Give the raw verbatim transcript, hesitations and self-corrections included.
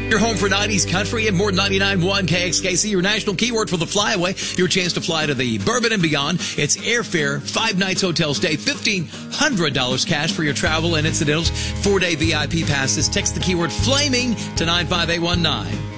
Your home for nineties country and more ninety-nine point one K X K C. Your national keyword for the flyaway. Your chance to fly to the Bourbon and beyond. It's airfare, five nights hotel stay, fifteen hundred dollars cash for your travel and incidentals. Four-day V I P passes. Text the keyword FLAMING to nine five eight one nine.